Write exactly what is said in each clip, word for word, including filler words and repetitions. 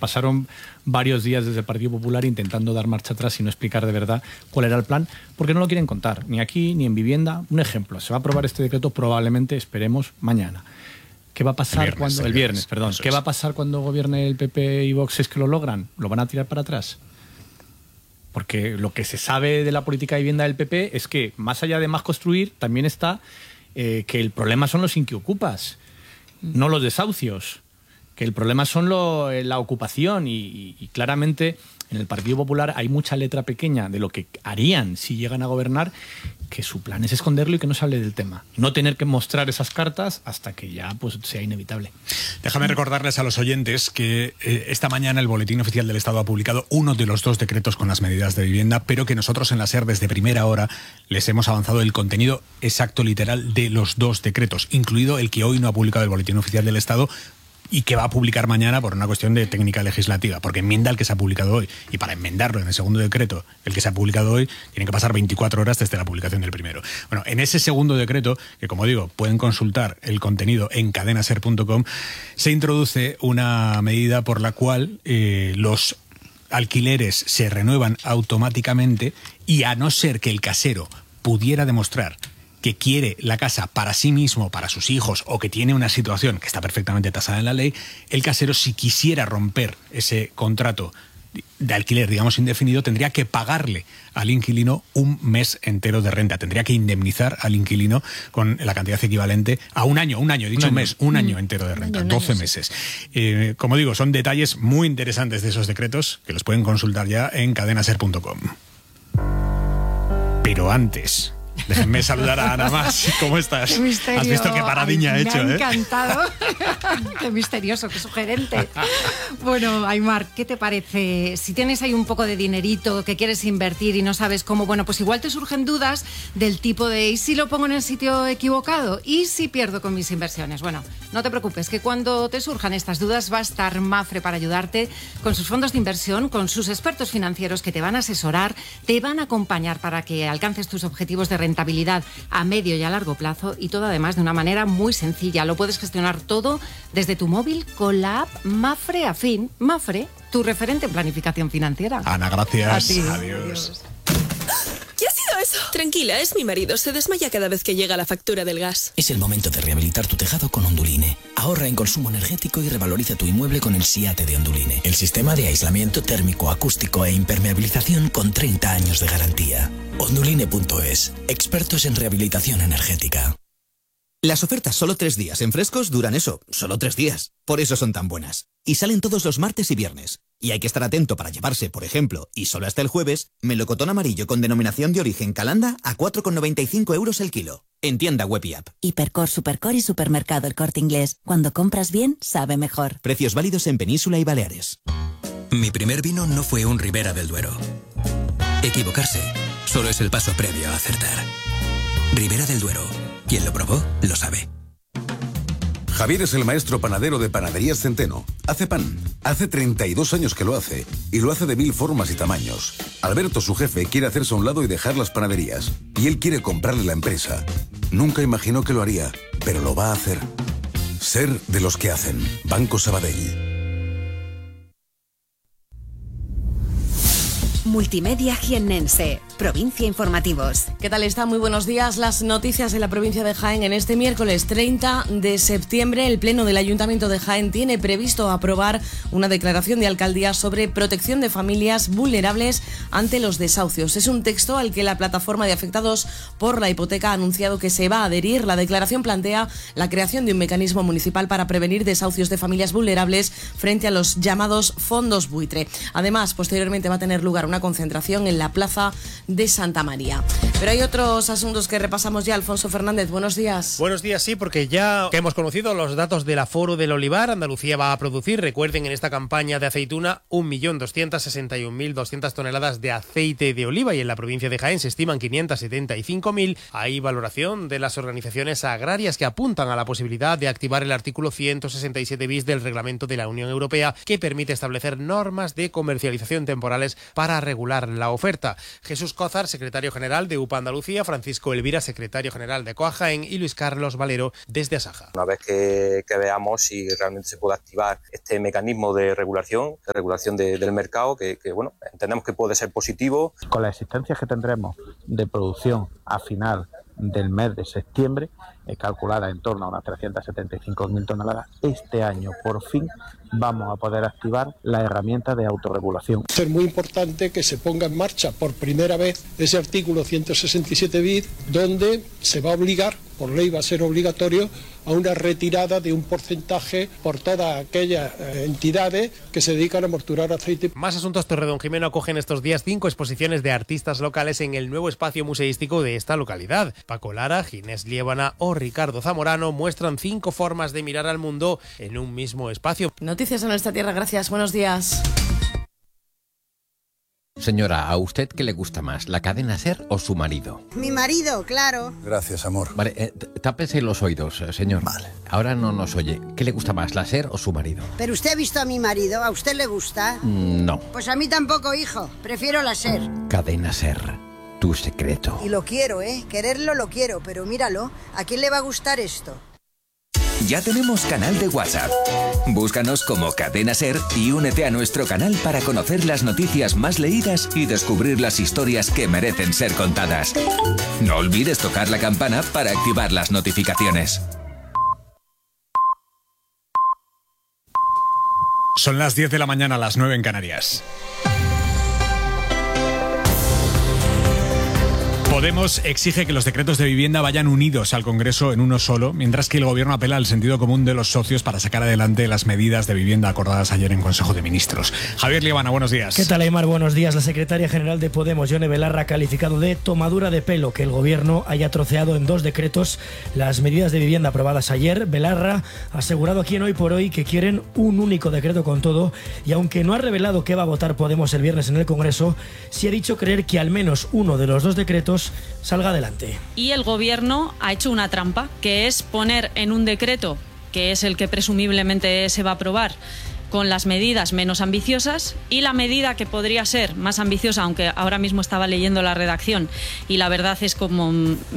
pasaron varios días desde el Partido Popular intentando dar marcha atrás y no explicar de verdad cuál era el plan, porque no lo quieren contar, ni aquí ni en vivienda. Un ejemplo, se va a aprobar este decreto probablemente, esperemos, mañana. ¿Qué va a pasar el viernes, cuando... El viernes, viernes perdón. ¿Qué es. va a pasar cuando gobierne el P P y Vox? ¿Es que lo logran? ¿Lo van a tirar para atrás? Porque lo que se sabe de la política de vivienda del P P es que, más allá de más construir, también está eh, que el problema son los inquiocupas, no los desahucios. Que el problema son lo, la ocupación y, y, y claramente en el Partido Popular hay mucha letra pequeña de lo que harían si llegan a gobernar, que su plan es esconderlo y que no se hable del tema. No tener que mostrar esas cartas hasta que ya pues, sea inevitable. Déjame recordarles a los oyentes que eh, esta mañana el Boletín Oficial del Estado ha publicado uno de los dos decretos con las medidas de vivienda, pero que nosotros en la SER desde primera hora les hemos avanzado el contenido exacto, literal, de los dos decretos, incluido el que hoy no ha publicado el Boletín Oficial del Estado, y que va a publicar mañana por una cuestión de técnica legislativa, porque enmienda el que se ha publicado hoy. Y para enmendarlo en el segundo decreto, el que se ha publicado hoy, tienen que pasar veinticuatro horas desde la publicación del primero. Bueno, en ese segundo decreto, que como digo, pueden consultar el contenido en cadena ser punto com, se introduce una medida por la cual eh, los alquileres se renuevan automáticamente y, a no ser que el casero pudiera demostrar que quiere la casa para sí mismo, para sus hijos, o que tiene una situación que está perfectamente tasada en la ley, el casero, si quisiera romper ese contrato de alquiler, digamos, indefinido, tendría que pagarle al inquilino un mes entero de renta. Tendría que indemnizar al inquilino con la cantidad equivalente a un año, un año, dicho un mes, un año entero de renta, doce meses. Eh, como digo, son detalles muy interesantes de esos decretos que los pueden consultar ya en cadena ser punto com. Pero antes... déjenme saludar a Ana Mas. ¿Cómo estás? Qué misterio. Has visto qué paradiña Ay, ha hecho, me ha ¿eh? encantado. Qué misterioso, qué sugerente. Bueno, Aimar, ¿qué te parece? Si tienes ahí un poco de dinerito que quieres invertir y no sabes cómo, bueno, pues igual te surgen dudas del tipo de ¿y si lo pongo en el sitio equivocado? ¿Y si pierdo con mis inversiones? Bueno, no te preocupes, que cuando te surjan estas dudas va a estar Mapfre para ayudarte con sus fondos de inversión, con sus expertos financieros que te van a asesorar, te van a acompañar para que alcances tus objetivos de rentabilidad a medio y a largo plazo, y todo además de una manera muy sencilla. Lo puedes gestionar todo desde tu móvil con la app Mapfre Afín. Mapfre, tu referente en planificación financiera. Ana, gracias. A ti. Adiós. Adiós. ¿Qué ha sido eso? Tranquila, es mi marido. Se desmaya cada vez que llega la factura del gas. Es el momento de rehabilitar tu tejado con Onduline. Ahorra en consumo energético y revaloriza tu inmueble con el SIATE de Onduline. El sistema de aislamiento térmico, acústico e impermeabilización con treinta años de garantía. Onduline punto es. Expertos en rehabilitación energética. Las ofertas solo tres días en Frescos duran eso, solo tres días. Por eso son tan buenas. Y salen todos los martes y viernes. Y hay que estar atento para llevarse, por ejemplo, y solo hasta el jueves, melocotón amarillo con denominación de origen Calanda a cuatro con noventa y cinco euros el kilo. En tienda web y app. Hipercor, Supercor y Supermercado El Corte Inglés. Cuando compras bien, sabe mejor. Precios válidos en Península y Baleares. Mi primer vino no fue un Ribera del Duero. Equivocarse solo es el paso previo a acertar. Ribera del Duero. Quien lo probó, lo sabe. Javier es el maestro panadero de Panaderías Centeno. Hace pan. Hace treinta y dos años que lo hace. Y lo hace de mil formas y tamaños. Alberto, su jefe, quiere hacerse a un lado y dejar las panaderías. Y él quiere comprarle la empresa. Nunca imaginó que lo haría, pero lo va a hacer. Ser de los que hacen. Banco Sabadell. Multimedia Jiennense, Provincia Informativos. ¿Qué tal está? Muy buenos días. Las noticias de la provincia de Jaén en este miércoles treinta de septiembre. El Pleno del Ayuntamiento de Jaén tiene previsto aprobar una declaración de alcaldía sobre protección de familias vulnerables ante los desahucios. Es un texto al que la plataforma de afectados por la hipoteca ha anunciado que se va a adherir. La declaración plantea la creación de un mecanismo municipal para prevenir desahucios de familias vulnerables frente a los llamados fondos buitre. Además, posteriormente va a tener lugar una concentración en la Plaza de Santa María. Pero hay otros asuntos que repasamos ya. Alfonso Fernández, buenos días. Buenos días, sí, porque ya que hemos conocido los datos del aforo del olivar, Andalucía va a producir, recuerden, en esta campaña de aceituna, un millón doscientas sesenta y un mil doscientas toneladas de aceite de oliva, y en la provincia de Jaén se estiman quinientas setenta y cinco mil. Hay valoración de las organizaciones agrarias que apuntan a la posibilidad de activar el artículo ciento sesenta y siete bis del reglamento de la Unión Europea, que permite establecer normas de comercialización temporales para regular la oferta. Jesús Cózar, secretario general de U P A Andalucía, Francisco Elvira, secretario general de COAG Jaén, y Luis Carlos Valero desde Asaja. Una vez que, que veamos si realmente se puede activar este mecanismo de regulación, de regulación de, del mercado, que, que bueno, entendemos que puede ser positivo. Con las existencias que tendremos de producción a final del mes de septiembre, eh, calculada en torno a unas trescientas setenta y cinco mil toneladas, este año por fin vamos a poder activar la herramienta de autorregulación. Es muy importante que se ponga en marcha por primera vez ese artículo ciento sesenta y siete bis, donde se va a obligar, por ley va a ser obligatorio, a una retirada de un porcentaje por todas aquellas entidades que se dedican a morturar aceite. Más asuntos. Torredonjimeno acogen estos días cinco exposiciones de artistas locales en el nuevo espacio museístico de esta localidad. Paco Lara, Ginés Liébana o Ricardo Zamorano muestran cinco formas de mirar al mundo en un mismo espacio. Noticias en nuestra tierra, gracias, buenos días. Señora, ¿a usted qué le gusta más, la cadena SER o su marido? Mi marido, claro. Gracias, amor. Vale, eh, tápese los oídos, eh, señor. Vale. Ahora no nos oye. ¿Qué le gusta más, la SER o su marido? Pero usted ha visto a mi marido, ¿a usted le gusta? Mm, no. Pues a mí tampoco, hijo. Prefiero la SER. Cadena SER, tu secreto. Y lo quiero, ¿eh? Quererlo lo quiero, pero míralo. ¿A quién le va a gustar esto? Ya tenemos canal de WhatsApp. Búscanos como Cadena SER y únete a nuestro canal para conocer las noticias más leídas y descubrir las historias que merecen ser contadas. No olvides tocar la campana para activar las notificaciones. Son las diez de la mañana, las nueve en Canarias. Podemos exige que los decretos de vivienda vayan unidos al Congreso en uno solo, mientras que el Gobierno apela al sentido común de los socios para sacar adelante las medidas de vivienda acordadas ayer en Consejo de Ministros. Javier Liébana, buenos días. ¿Qué tal, Aymar? Buenos días. La secretaria general de Podemos, Yone Belarra, ha calificado de tomadura de pelo que el Gobierno haya troceado en dos decretos las medidas de vivienda aprobadas ayer. Belarra ha asegurado aquí en Hoy por Hoy que quieren un único decreto con todo, y aunque no ha revelado qué va a votar Podemos el viernes en el Congreso, sí ha dicho creer que al menos uno de los dos decretos salga adelante. Y el Gobierno ha hecho una trampa, que es poner en un decreto, que es el que presumiblemente se va a aprobar, con las medidas menos ambiciosas, y la medida que podría ser más ambiciosa, aunque ahora mismo estaba leyendo la redacción y la verdad es como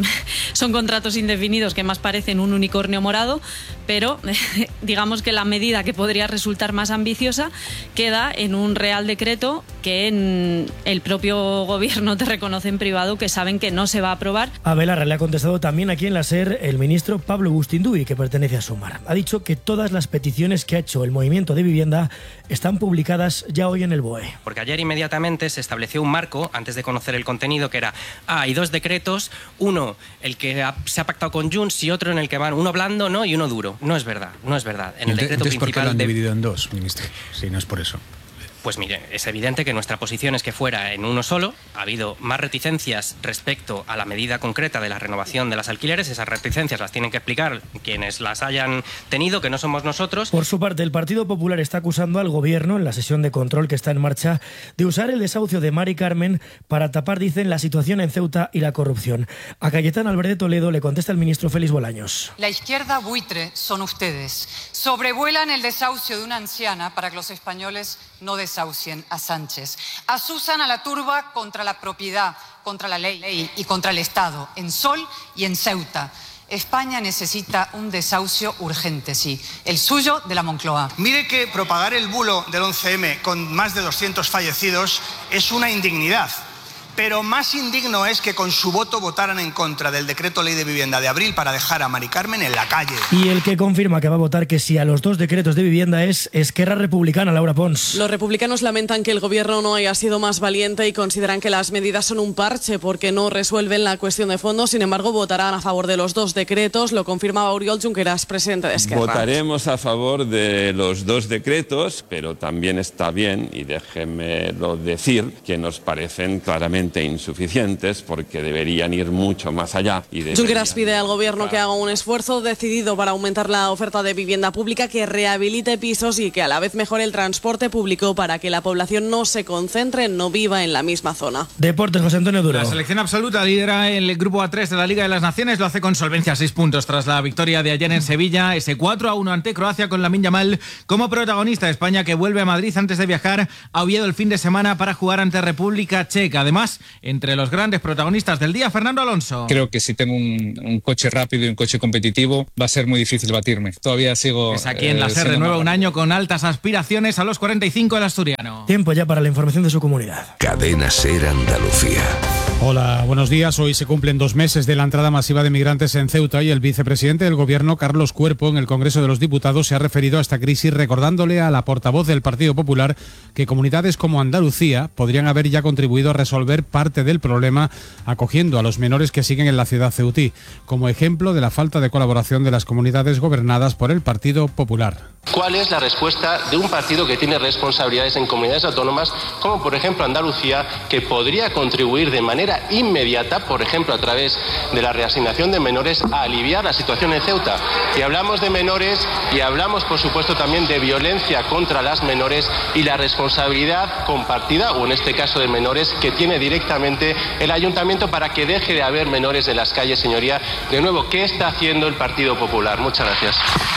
son contratos indefinidos que más parecen un unicornio morado, pero digamos que la medida que podría resultar más ambiciosa queda en un real decreto que en el propio Gobierno te reconoce en privado que saben que no se va a aprobar. A Belarra le ha contestado también aquí en la SER el ministro Pablo Bustinduy, que pertenece a Sumar. Ha dicho que todas las peticiones que ha hecho el movimiento de vivienda están publicadas ya hoy en el B O E. Porque ayer inmediatamente se estableció un marco, antes de conocer el contenido, que era, ah, hay dos decretos, uno el que ha, se ha pactado con Junts y otro en el que van uno blando, ¿no? y uno duro. No es verdad, no es verdad. En el decreto Entonces, ¿por qué lo han de... dividido en dos, ministro? Si no es por eso. Pues mire, es evidente que nuestra posición es que fuera en uno solo. Ha habido más reticencias respecto a la medida concreta de la renovación de las alquileres. Esas reticencias las tienen que explicar quienes las hayan tenido, que no somos nosotros. Por su parte, el Partido Popular está acusando al Gobierno, en la sesión de control que está en marcha, de usar el desahucio de Mari Carmen para tapar, dicen, la situación en Ceuta y la corrupción. A Cayetana Álvarez de Toledo le contesta el ministro Félix Bolaños. La izquierda buitre son ustedes. Sobrevuelan el desahucio de una anciana para que los españoles no desahucien a Sánchez. Asusan a la turba contra la propiedad, contra la ley y contra el Estado, en Sol y en Ceuta. España necesita un desahucio urgente, sí, el suyo de la Moncloa. Mire que propagar el bulo del once eme con más de doscientos fallecidos es una indignidad. Pero más indigno es que con su voto votaran en contra del decreto ley de vivienda de abril para dejar a Mari Carmen en la calle. Y el que confirma que va a votar que sí a los dos decretos de vivienda es Esquerra Republicana, Laura Pons. Los republicanos lamentan que el Gobierno no haya sido más valiente y consideran que las medidas son un parche porque no resuelven la cuestión de fondo. Sin embargo, votarán a favor de los dos decretos. Lo confirmaba Oriol Junqueras, presidente de Esquerra. Votaremos a favor de los dos decretos, pero también está bien, y déjenmelo decir, que nos parecen claramente insuficientes porque deberían ir mucho más allá. Y deberían... Junqueras pide al Gobierno que haga un esfuerzo decidido para aumentar la oferta de vivienda pública, que rehabilite pisos y que a la vez mejore el transporte público para que la población no se concentre, no viva en la misma zona. Deportes, José Antonio Duro. La selección absoluta lidera el grupo A tres de la Liga de las Naciones, lo hace con solvencia a seis puntos tras la victoria de ayer en Sevilla, ese cuatro a uno ante Croacia con Lamine Yamal como protagonista. España que vuelve a Madrid antes de viajar a Oviedo el fin de semana para jugar ante República Checa. Además, además, entre los grandes protagonistas del día, Fernando Alonso. Creo que si tengo un, un coche rápido y un coche competitivo, va a ser muy difícil batirme. Todavía sigo... Es aquí en la SER, renueva un año con altas aspiraciones a los cuarenta y cinco el asturiano. Tiempo ya para la información de su comunidad. Cadena SER Andalucía. Hola, buenos días. Hoy se cumplen dos meses de la entrada masiva de migrantes en Ceuta y el vicepresidente del Gobierno, Carlos Cuerpo, en el Congreso de los Diputados se ha referido a esta crisis recordándole a la portavoz del Partido Popular que comunidades como Andalucía podrían haber ya contribuido a resolver parte del problema acogiendo a los menores que siguen en la ciudad ceutí, como ejemplo de la falta de colaboración de las comunidades gobernadas por el Partido Popular. ¿Cuál es la respuesta de un partido que tiene responsabilidades en comunidades autónomas, como por ejemplo Andalucía, que podría contribuir de manera inmediata, por ejemplo a través de la reasignación de menores, a aliviar la situación en Ceuta? Y hablamos de menores y hablamos por supuesto también de violencia contra las menores y la responsabilidad compartida, o en este caso de menores, que tiene directamente el ayuntamiento para que deje de haber menores en las calles, señoría. De nuevo, ¿qué está haciendo el Partido Popular? Muchas gracias.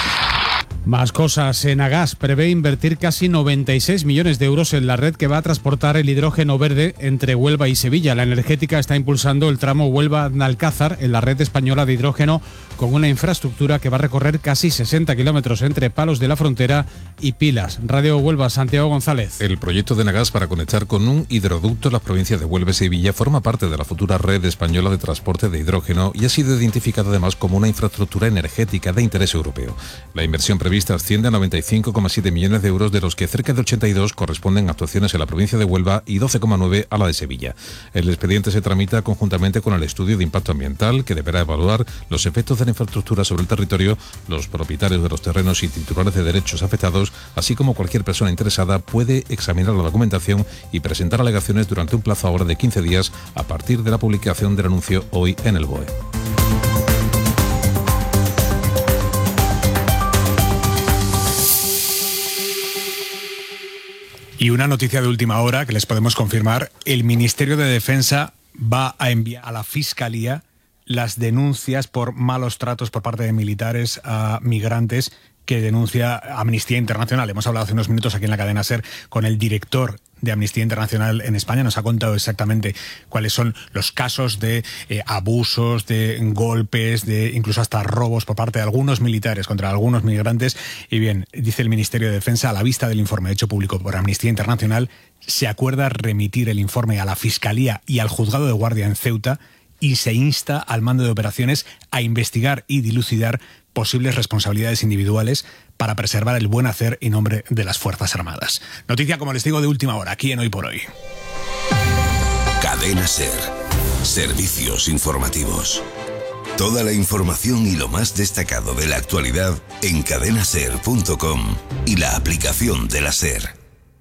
Más cosas. Enagas prevé invertir casi noventa y seis millones de euros en la red que va a transportar el hidrógeno verde entre Huelva y Sevilla. La energética está impulsando el tramo Huelva-Nalcázar en la red española de hidrógeno con una infraestructura que va a recorrer casi sesenta kilómetros entre Palos de la Frontera y Pilas. Radio Huelva, Santiago González. El proyecto de Enagas para conectar con un hidroducto las provincias de Huelva y Sevilla forma parte de la futura red española de transporte de hidrógeno y ha sido identificada además como una infraestructura energética de interés europeo. La inversión prevista asciende a noventa y cinco coma siete millones de euros, de los que cerca de ochenta y dos corresponden a actuaciones en la provincia de Huelva y doce coma nueve a la de Sevilla. El expediente se tramita conjuntamente con el estudio de impacto ambiental, que deberá evaluar los efectos de la infraestructura sobre el territorio, los propietarios de los terrenos y titulares de derechos afectados, así como cualquier persona interesada puede examinar la documentación y presentar alegaciones durante un plazo ahora de quince días a partir de la publicación del anuncio hoy en el B O E. Y una noticia de última hora que les podemos confirmar: el Ministerio de Defensa va a enviar a la Fiscalía las denuncias por malos tratos por parte de militares a migrantes que denuncia Amnistía Internacional. Hemos hablado hace unos minutos aquí en la cadena SER con el director de Amnistía Internacional en España. Nos ha contado exactamente cuáles son los casos de eh, abusos, de golpes, de incluso hasta robos por parte de algunos militares contra algunos migrantes. Y bien, dice el Ministerio de Defensa, a la vista del informe hecho público por Amnistía Internacional, se acuerda remitir el informe a la Fiscalía y al Juzgado de Guardia en Ceuta y se insta al mando de operaciones a investigar y dilucidar posibles responsabilidades individuales para preservar el buen hacer y nombre de las Fuerzas Armadas. Noticia, como les digo, de última hora, aquí en Hoy por Hoy. Cadena SER. Servicios informativos. Toda la información y lo más destacado de la actualidad en cadena ser punto com y la aplicación de la SER.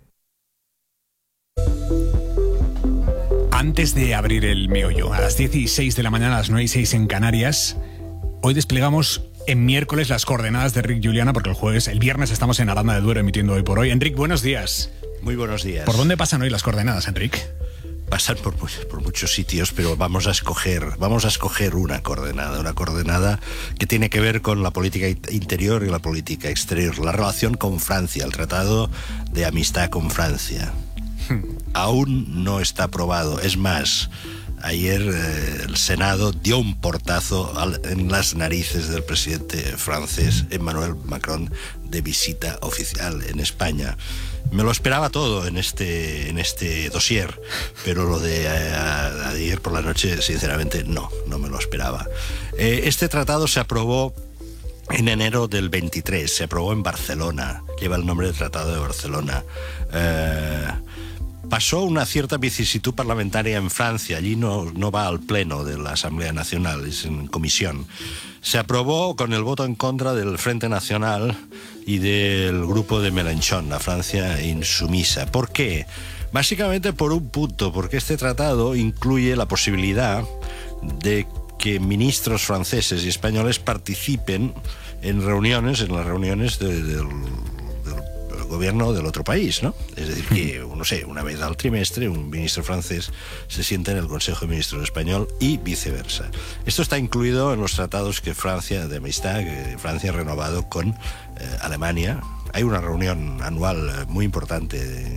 Antes de abrir el meollo, a las diez y seis de la mañana, a las nueve y seis en Canarias, hoy desplegamos en miércoles las coordenadas de Enric Juliana, porque el jueves, el viernes estamos en Aranda de Duero emitiendo Hoy por Hoy. Enric, buenos días. Muy buenos días. ¿Por dónde pasan hoy las coordenadas, Enric? Pasan por, por muchos sitios, pero vamos a escoger, vamos a escoger una coordenada, una coordenada que tiene que ver con la política interior y la política exterior, la relación con Francia, el tratado de amistad con Francia. Aún no está aprobado. Es más, ayer eh, el Senado dio un portazo al, en las narices del presidente francés Emmanuel Macron de visita oficial en España. Me lo esperaba todo en este en este dossier, pero lo de eh, ayer por la noche, sinceramente, no, no me lo esperaba. Eh, este tratado se aprobó en enero del veintitrés, se aprobó en Barcelona, lleva el nombre de Tratado de Barcelona. Eh, Pasó una cierta vicisitud parlamentaria en Francia, allí no, no va al pleno de la Asamblea Nacional, es en comisión. Se aprobó con el voto en contra del Frente Nacional y del grupo de Mélenchon, la Francia insumisa. ¿Por qué? Básicamente por un punto, porque este tratado incluye la posibilidad de que ministros franceses y españoles participen en reuniones, en las reuniones de, del... gobierno del otro país, ¿no? Es decir, que, no sé, una vez al trimestre un ministro francés se sienta en el Consejo de Ministros español y viceversa. Esto está incluido en los tratados que Francia, de amistad, que Francia ha renovado con eh, Alemania. Hay una reunión anual muy importante que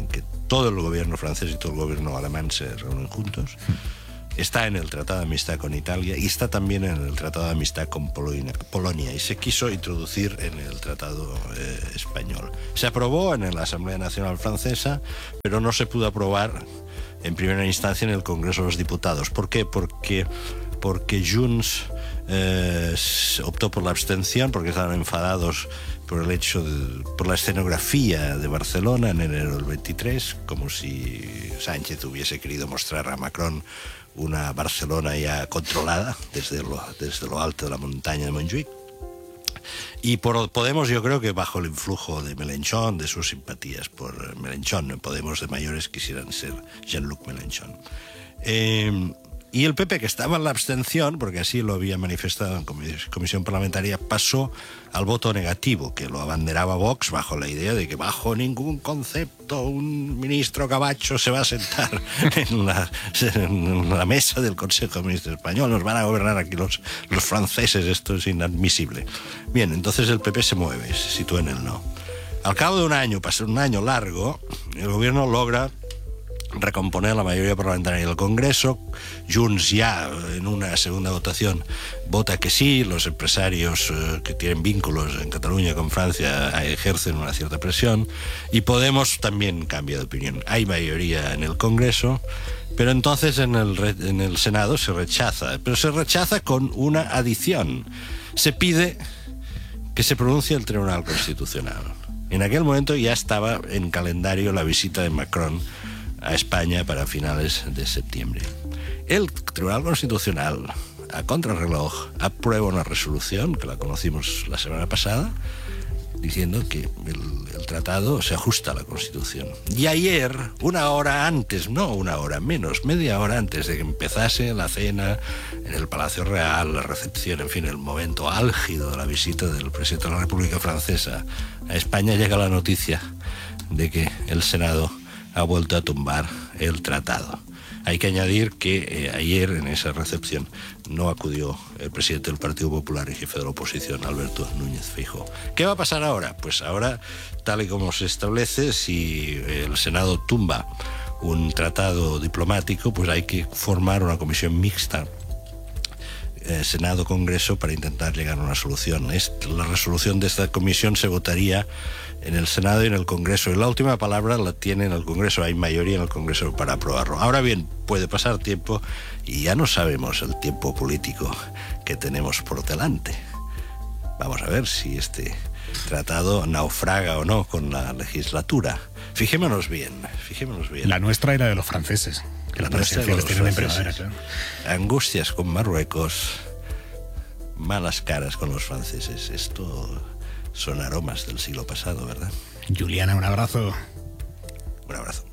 todo el gobierno francés y todo el gobierno alemán se reúnen juntos. Está en el Tratado de Amistad con Italia y está también en el Tratado de Amistad con Polonia, Polonia y se quiso introducir en el Tratado eh, español. Se aprobó en la Asamblea Nacional Francesa, pero no se pudo aprobar en primera instancia en el Congreso de los Diputados. ¿Por qué? Porque, porque Junts eh, optó por la abstención, porque estaban enfadados por el hecho de, por la escenografía de Barcelona en enero del veintitrés, como si Sánchez hubiese querido mostrar a Macron una Barcelona ya controlada desde lo, desde lo alto de la montaña de Montjuïc. Y por Podemos, yo creo que bajo el influjo de Mélenchon, de sus simpatías por Mélenchon, Podemos de mayores quisieran ser Jean-Luc Mélenchon. Eh, y el P P, que estaba en la abstención, porque así lo había manifestado en comisión parlamentaria, pasó al voto negativo, que lo abanderaba Vox bajo la idea de que bajo ningún concepto un ministro gabacho se va a sentar en la, en la mesa del Consejo de Ministros español, nos van a gobernar aquí los, los franceses, esto es inadmisible. Bien, entonces el P P se mueve, se sitúa en el no. Al cabo de un año, pasó un año largo, el gobierno logra recomponer la mayoría parlamentaria del Congreso. Junts ya en una segunda votación vota que sí, los empresarios eh, que tienen vínculos en Cataluña con Francia ejercen una cierta presión y Podemos también cambia de opinión. Hay mayoría en el Congreso, pero entonces en el, en el Senado se rechaza, pero se rechaza con una adición. Se pide que se pronuncie el Tribunal Constitucional. En aquel momento ya estaba en calendario la visita de Macron a España para finales de septiembre. El Tribunal Constitucional, a contrarreloj, aprueba una resolución, que la conocimos la semana pasada, diciendo que el, el tratado se ajusta a la Constitución. Y ayer, una hora antes, no una hora, menos, media hora antes de que empezase la cena en el Palacio Real, la recepción, en fin, el momento álgido de la visita del presidente de la República Francesa a España, llega la noticia de que el Senado ha vuelto a tumbar el tratado. Hay que añadir que eh, ayer en esa recepción no acudió el presidente del Partido Popular y jefe de la oposición, Alberto Núñez Feijóo. ¿Qué va a pasar ahora? Pues ahora, tal y como se establece, si el Senado tumba un tratado diplomático, pues hay que formar una comisión mixta eh, Senado-Congreso para intentar llegar a una solución. Es, la resolución de esta comisión se votaría en el Senado y en el Congreso, y la última palabra la tiene en el Congreso. Hay mayoría en el Congreso para aprobarlo. Ahora bien, puede pasar tiempo y ya no sabemos el tiempo político que tenemos por delante. Vamos a ver si este tratado naufraga o no con la legislatura. Fijémonos bien, fijémonos bien. La nuestra era de los franceses, que la presidencia los tienen en primavera, claro. Angustias con Marruecos, malas caras con los franceses. Esto son aromas del siglo pasado, ¿verdad? Juliana, un abrazo. Un abrazo.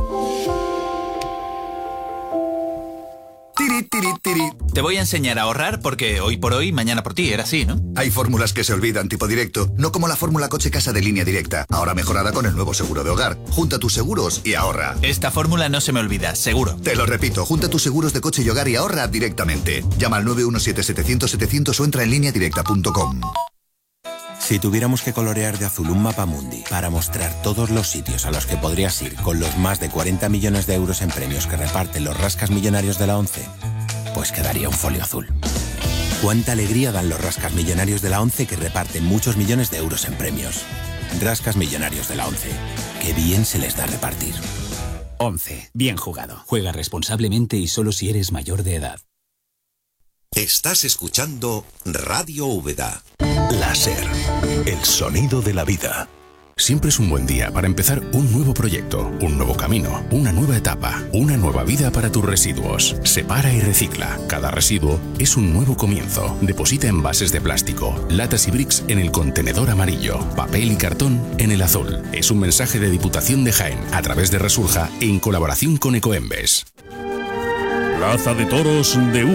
Tiri, tiri, tiri. Te voy a enseñar a ahorrar porque hoy por hoy, mañana por ti, era así, ¿no? Hay fórmulas que se olvidan, tipo directo, no como la fórmula coche-casa de Línea Directa, ahora mejorada con el nuevo seguro de hogar. Junta tus seguros y ahorra. Esta fórmula no se me olvida, seguro. Te lo repito, junta tus seguros de coche y hogar y ahorra directamente. Llama al nueve uno siete, setecientos, setecientos o entra en línea directa punto com. Si tuviéramos que colorear de azul un mapa mundi para mostrar todos los sitios a los que podrías ir con los más de cuarenta millones de euros en premios que reparten los rascas millonarios de la ONCE, pues quedaría un folio azul. Cuánta alegría dan los rascas millonarios de la ONCE que reparten muchos millones de euros en premios. Rascas millonarios de la ONCE. Qué bien se les da repartir. ONCE. Bien jugado. Juega responsablemente y solo si eres mayor de edad. Estás escuchando Radio Úbeda. Láser, el sonido de la vida. Siempre es un buen día para empezar un nuevo proyecto, un nuevo camino, una nueva etapa, una nueva vida para tus residuos. Separa y recicla. Cada residuo es un nuevo comienzo. Deposita envases de plástico, latas y bricks en el contenedor amarillo, papel y cartón en el azul. Es un mensaje de Diputación de Jaén a través de Resurja en colaboración con Ecoembes. Plaza de Toros de Úbeda.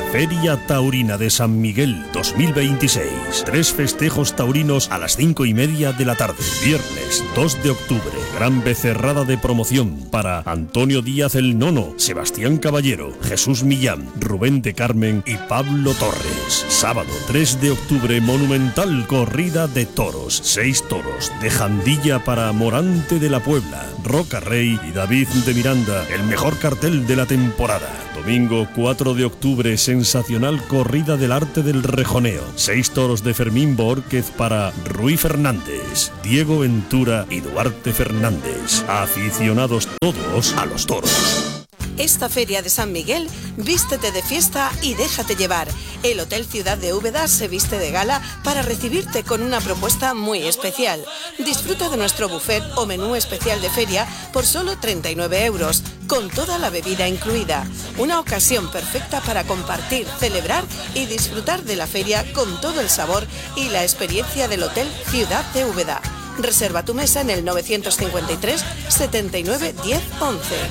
Feria Taurina de San Miguel dos mil veintiséis. Tres festejos taurinos a las cinco y media de la tarde. Viernes dos de octubre. Gran becerrada de promoción para Antonio Díaz el Nono, Sebastián Caballero, Jesús Millán, Rubén de Carmen y Pablo Torres. Sábado tres de octubre, monumental corrida de toros. Seis toros de Jandilla para Morante de la Puebla, Roca Rey y David de Miranda. El mejor cartel de la temporada. Domingo cuatro de octubre, sensacional corrida del arte del rejoneo. Seis toros de Fermín Borquez para Rui Fernández, Diego Ventura y Duarte Fernández. Aficionados todos a los toros. Esta feria de San Miguel, vístete de fiesta y déjate llevar. El Hotel Ciudad de Úbeda se viste de gala para recibirte con una propuesta muy especial. Disfruta de nuestro buffet o menú especial de feria por solo treinta y nueve euros, con toda la bebida incluida. Una ocasión perfecta para compartir, celebrar y disfrutar de la feria con todo el sabor y la experiencia del Hotel Ciudad de Úbeda. Reserva tu mesa en el novecientos cincuenta y tres setenta y nueve diez once.